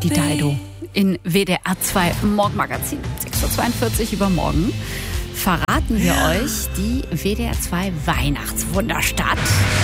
Die Daido in WDR 2 Morgenmagazin. 6:42 Uhr übermorgen verraten wir euch die WDR 2 Weihnachtswunderstadt.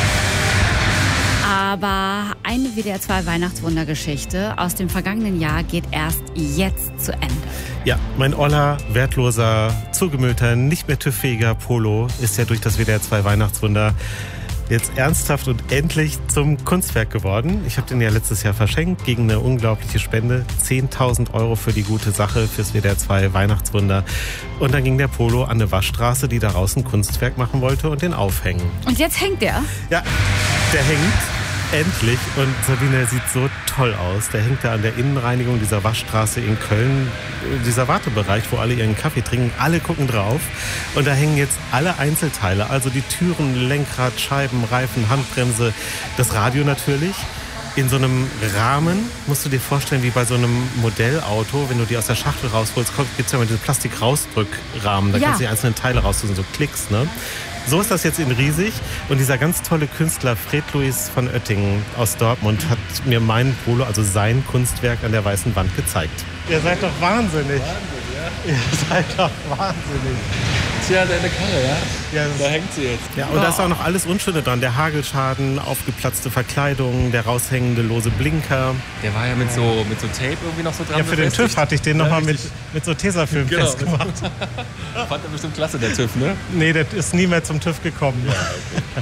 Aber eine WDR 2 Weihnachtswundergeschichte aus dem vergangenen Jahr geht erst jetzt zu Ende. Ja, mein oller, wertloser, zugemüllter, nicht mehr TÜV-fähiger Polo ist ja durch das WDR 2 Weihnachtswunder jetzt ernsthaft und endlich zum Kunstwerk geworden. Ich habe den ja letztes Jahr verschenkt gegen eine unglaubliche Spende. 10.000 € für die gute Sache, fürs WDR 2 Weihnachtswunder. Und dann ging der Polo an eine Waschstraße, die daraus ein Kunstwerk machen wollte und den aufhängen. Und jetzt hängt der? Ja, der hängt. Endlich. Und Sabine, sieht so toll aus. Der hängt da an der Innenreinigung dieser Waschstraße in Köln. Dieser Wartebereich, wo alle ihren Kaffee trinken. Alle gucken drauf. Und da hängen jetzt alle Einzelteile. Also die Türen, Lenkrad, Scheiben, Reifen, Handbremse. Das Radio natürlich. In so einem Rahmen, musst du dir vorstellen, wie bei so einem Modellauto, wenn du die aus der Schachtel rausholst, gibt es ja mal diesen Plastik-Rausdrückrahmen. Da kannst du die einzelnen Teile raussuchen, so Klicks, ne? So ist das jetzt in riesig. Und dieser ganz tolle Künstler Fred Louis von Oettingen aus Dortmund hat mir mein Polo, also sein Kunstwerk, an der weißen Wand gezeigt. Ihr seid doch wahnsinnig. Ihr seid doch wahnsinnig. Tja, deine Karre, ja? Ja, da hängt sie jetzt. Ja, und da ist auch noch alles Unschöne dran. Der Hagelschaden, aufgeplatzte Verkleidung, der raushängende lose Blinker. Der war ja mit so Tape irgendwie noch so dran. Ja, für den TÜV hatte ich den nochmal mit so Tesafilm festgemacht. Fand er bestimmt klasse, der TÜV, ne? Nee, der ist nie mehr zum TÜV gekommen. Ja, okay.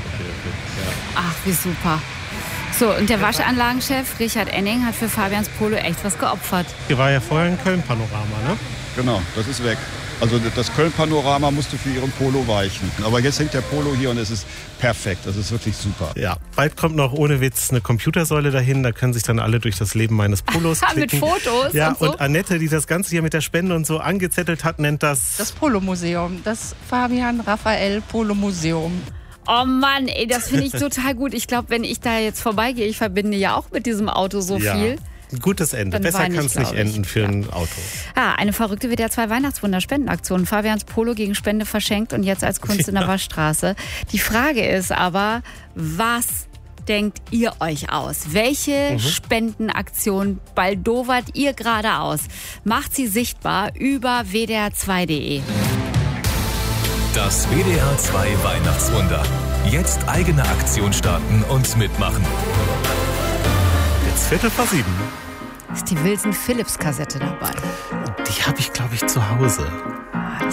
Ja. Ach, wie super. So, und der Waschanlagenchef Richard Enning hat für Fabians Polo echt was geopfert. Hier war ja vorher ein Köln-Panorama, ne? Genau, das ist weg. Also das Köln-Panorama musste für ihren Polo weichen. Aber jetzt hängt der Polo hier und es ist perfekt. Das ist wirklich super. Ja, bald kommt noch ohne Witz eine Computersäule dahin. Da können sich dann alle durch das Leben meines Polos klicken. Mit Fotos ja, und so? Und Annette, die das Ganze hier mit der Spende und so angezettelt hat, nennt das... Das Polo-Museum. Das Fabian Raphael Polo-Museum. Oh Mann, ey, das finde ich total gut. Ich glaube, wenn ich da jetzt vorbeigehe, ich verbinde ja auch mit diesem Auto so viel. Ein gutes Ende. Besser kann es nicht enden für ein Auto. Eine verrückte WDR 2 Weihnachtswunder-Spendenaktion. Fabians Polo gegen Spende verschenkt und jetzt als Kunst in der Waschstraße. Die Frage ist aber, was denkt ihr euch aus? Welche Spendenaktion baldowert ihr gerade aus? Macht sie sichtbar über wdr2.de. Das WDR 2 Weihnachtswunder. Jetzt eigene Aktion starten und mitmachen. Jetzt 6:45. Ist die Wilson Phillips Kassette dabei? Die habe ich, glaube ich, zu Hause.